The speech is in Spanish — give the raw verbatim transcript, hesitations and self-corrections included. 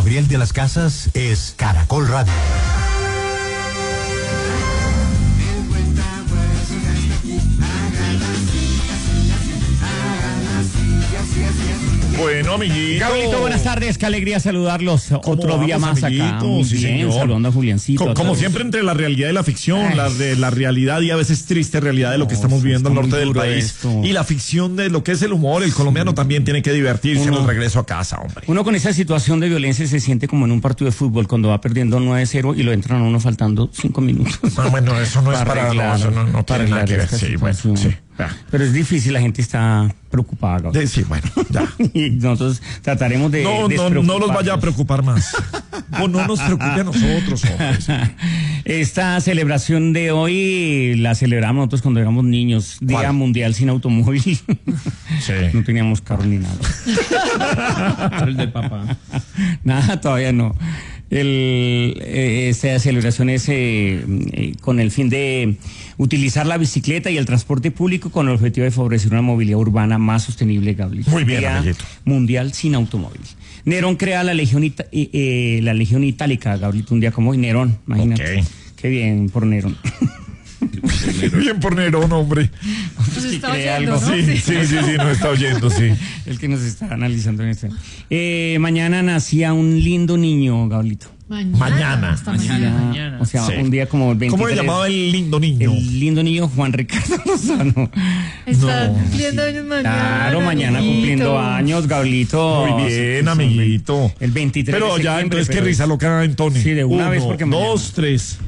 Gabriel de las Casas es Caracol Radio. Bueno, amiguito. Gabrielito, buenas tardes, qué alegría saludarlos. Otro vamos, día más amiguito? acá. Muy Sí, bien, señor. saludando a Juliancito. Co- a como todos. siempre, entre la realidad y la ficción, Ay. la de la realidad y a veces triste realidad de lo que No, estamos viviendo al está norte muy del duro país esto. y la ficción de lo que es el humor. El colombiano también tiene que divertirse en Uno- el regreso a casa, hombre. Uno con esa situación de violencia se siente como en un partido de fútbol cuando va perdiendo nueve cero y lo entran a uno faltando cinco minutos. No, bueno, eso no es Para para, arreglar, no, eso no, no para tiene nada que arreglar ver. esta Sí, bueno, situación. sí. Ya. Pero es difícil, la gente está preocupada, Gabriel. De- sí, bueno, ya. Y nosotros trataremos de No, no, no los vaya a despreocuparnos. preocupar más. O no nos preocupe a nosotros, hombres. Esta celebración de hoy la celebramos nosotros cuando éramos niños, Día ¿Cuál? Mundial sin Automóvil. Sí. No teníamos carro ni nada. El del papá. Nada, todavía no. El, eh, esta celebración es eh, eh, con el fin de utilizar la bicicleta y el transporte público con el objetivo de favorecer una movilidad urbana más sostenible, Gabriel. Muy bien, Día amiguito. Mundial sin automóvil. Nerón crea la Legión, Ita- eh, eh, la Legión Itálica, Gabriel, un día como hoy. Nerón, imagínate. Ok. Qué bien por Nerón. Bien por Nerón, hombre. Nos Sí, está cree oyendo, algo. ¿no? Sí, sí, sí, sí, nos está oyendo, sí. El que nos está analizando en este. Eh, mañana nacía un lindo niño, Gablito. Mañana. Mañana. Hasta mañana. Mañana. O sea, Sí. un día como el veintitrés. ¿Cómo le llamaba el lindo niño? El lindo niño Juan Ricardo Lozano. Está No, cumpliendo años mañana. Claro, mañana amiguito. cumpliendo años, Gablito. Muy Sí, bien, sí, amiguito. El veintitrés Pero de ya, septiembre, entonces, qué pero- risa loca, Antonio. Sí, de una Uno, vez, porque mañana- dos, tres.